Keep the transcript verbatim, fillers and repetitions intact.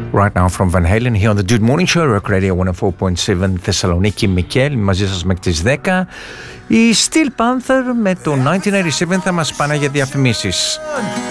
Right now from Van Halen here on the Dude Morning Show, Rock Radio εκατόν τέσσερα κόμμα επτά Θεσσαλονίκη, Μικέλ, μαζί σας μέχρι τις δέκα. Οι Steel Panther με το χίλια εννιακόσια ογδόντα επτά θα μας πάνε για διαφημίσεις.